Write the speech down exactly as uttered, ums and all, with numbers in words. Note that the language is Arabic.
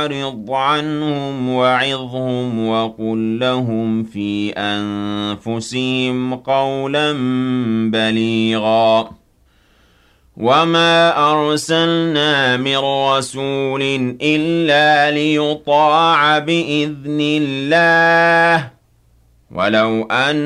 فأعرض عنهم وعظهم وقل لهم في أنفسهم قولا بليغا وما أرسلنا من رسول إلا ليطاع بإذن الله ولو أن